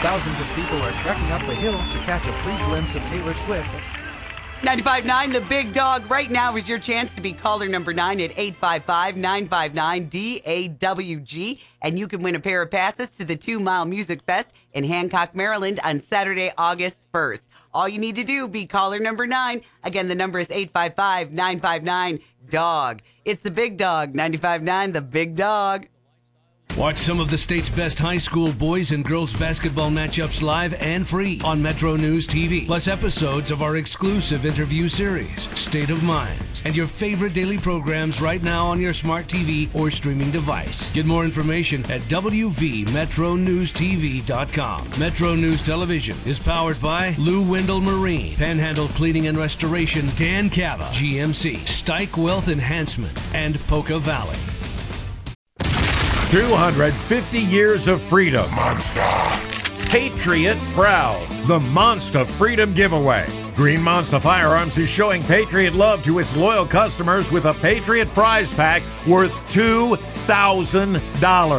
Thousands of people are trekking up the hills to catch a free glimpse of Taylor Swift. 95.9 The Big Dog. Right now is your chance to be caller number 9 at 855-959-DAWG. And you can win a pair of passes to the 2 Mile Music Fest in Hancock, Maryland on Saturday, August 1st. All you need to do, be caller number 9. Again, the number is 855-959-DOG. It's The Big Dog, 95.9 The Big Dog. Watch some of the state's best high school boys and girls basketball matchups live and free on Metro News TV, plus episodes of our exclusive interview series, State of Minds, and your favorite daily programs right now on your smart TV or streaming device. Get more information at wvmetronewstv.com. Metro News Television is powered by Lou Wendell Marine, Panhandle Cleaning and Restoration, Dan Cava, GMC, Stike Wealth Enhancement, and Poca Valley. 250 years of freedom. Monster. Patriot Proud. The Monster Freedom Giveaway. Green Monster Firearms is showing Patriot love to its loyal customers with a Patriot prize pack worth $2,000.